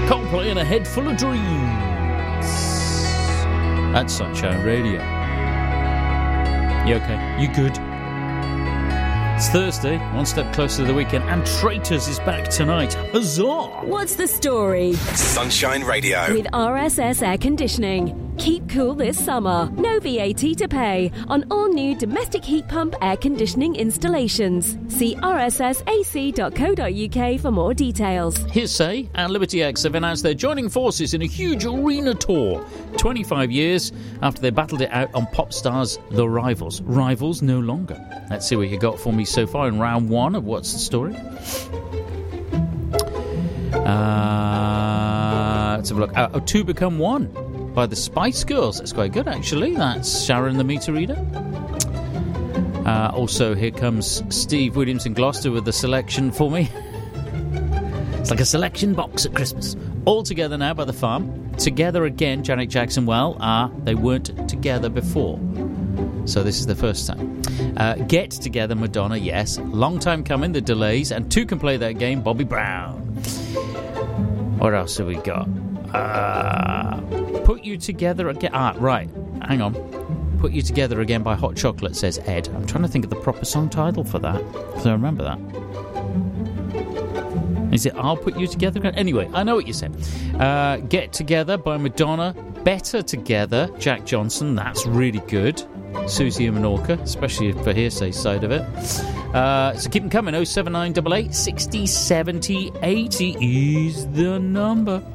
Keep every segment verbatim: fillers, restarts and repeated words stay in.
Coldplay in a head full of dreams. That's Sunshine Radio. You okay? You good? It's Thursday, one step closer to the weekend, and Traitors is back tonight. Huzzah! What's the story? Sunshine Radio. With R S S Air Conditioning. Keep cool this summer. No V A T to pay on all new domestic heat pump air conditioning installations. See r s s a c dot co dot u k for more details. Hearsay and Liberty X have announced they're joining forces in a huge arena tour. twenty-five years after they battled it out on Popstars The Rivals. Rivals no longer. Let's see what you got for me so far in round one of What's the Story. Uh, let's have a look. Uh, oh, Two Become One by the Spice Girls. That's quite good, actually. That's Sharon the Meter Reader. Uh, also, here comes Steve Williams in Gloucester with the selection for me. It's like a selection box at Christmas. All Together Now by The Farm. Together Again, Janet Jackson. Well, ah, they weren't together before. So this is the first time. Uh, Get Together, Madonna, yes. Long time coming, The Delays. And Two Can Play That Game, Bobby Brown. What else have we got? Uh, Put You Together Again. Ah, right. Hang on. Put You Together Again by Hot Chocolate, says Ed. I'm trying to think of the proper song title for that, because I remember that. Is it I'll Put You Together Again? Anyway, I know what you're saying. Uh, Get Together by Madonna. Better Together, Jack Johnson. That's really good. Susie and Menorca, especially for Hearsay's side of it. Uh, so keep them coming. oh seven nine eight eight, sixty, seventy, eighty is the number.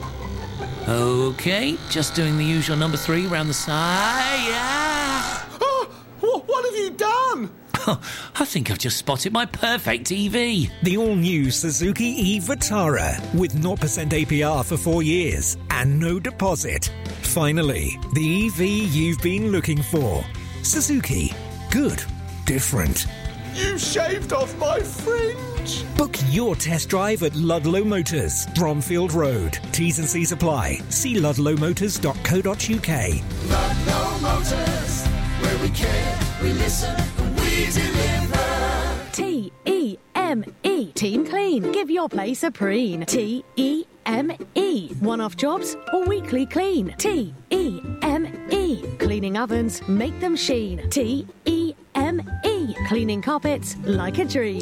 Okay, just doing the usual number three round the side. Yeah. Oh, what have you done? Oh, I think I've just spotted my perfect E V. The all-new Suzuki e-Vitara with zero percent A P R for four years and no deposit. Finally, the E V you've been looking for. Suzuki. Good. Different. You shaved off my fringe. Book your test drive at Ludlow Motors, Bromfield Road. T's and C's apply. See ludlow motors dot co dot u k. Ludlow Motors, where we care, we listen, we deliver. T E M E. Team Clean. Give your place a preen. T E M E. One-off jobs or weekly clean. T E M E. Cleaning ovens, make them sheen. T E M E. Cleaning carpets like a dream.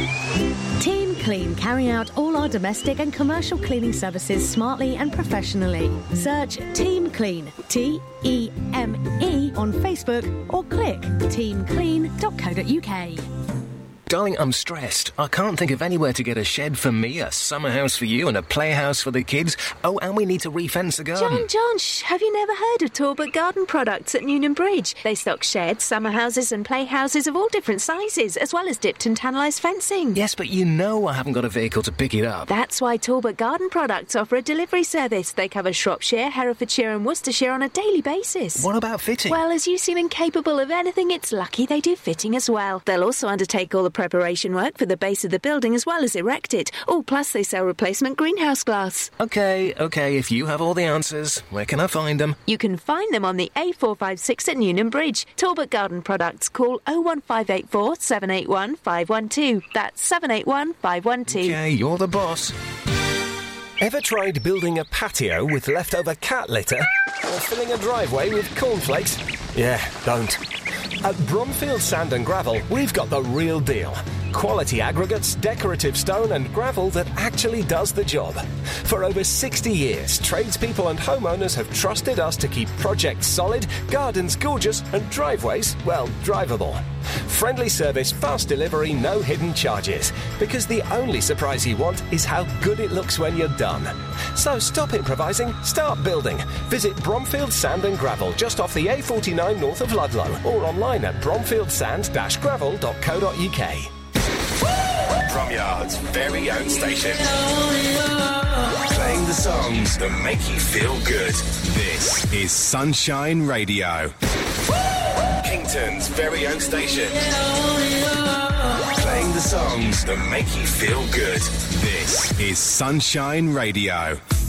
Team Clean carry out all our domestic and commercial cleaning services smartly and professionally. Search Team Clean, T E M E, on Facebook or click team clean dot co dot u k. Darling, I'm stressed. I can't think of anywhere to get a shed for me, a summer house for you, and a playhouse for the kids. Oh, and we need to refence the garden. John, John, shh, have you never heard of Talbot Garden Products at Newnham Bridge? They stock sheds, summer houses and playhouses of all different sizes, as well as dipped and tannalised fencing. Yes, but you know I haven't got a vehicle to pick it up. That's why Talbot Garden Products offer a delivery service. They cover Shropshire, Herefordshire and Worcestershire on a daily basis. What about fitting? Well, as you seem incapable of anything, it's lucky they do fitting as well. They'll also undertake all the preparation work for the base of the building as well as erect it. Oh, plus they sell replacement greenhouse glass. OK, OK, if you have all the answers, where can I find them? You can find them on the A four five six at Newnham Bridge. Talbot Garden Products. Call oh one five eight four, seven eight one, five one two. That's seven eight one, five one two. OK, you're the boss. Ever tried building a patio with leftover cat litter? Or filling a driveway with cornflakes? Yeah, don't. At Bromfield Sand and Gravel, we've got the real deal. Quality aggregates, decorative stone and gravel that actually does the job. For over sixty years, tradespeople and homeowners have trusted us to keep projects solid, gardens gorgeous and driveways, well, drivable. Friendly service, fast delivery, no hidden charges. Because the only surprise you want is how good it looks when you're done. So stop improvising, start building. Visit Bromfield Sand and Gravel just off the A forty-nine north of Ludlow or online at bromfield sand dash gravel dot co dot u k. Bromyard's very own station. Playing the songs that make you feel good. This is Sunshine Radio. Kington's very own station. Playing the songs that make you feel good. This is Sunshine Radio.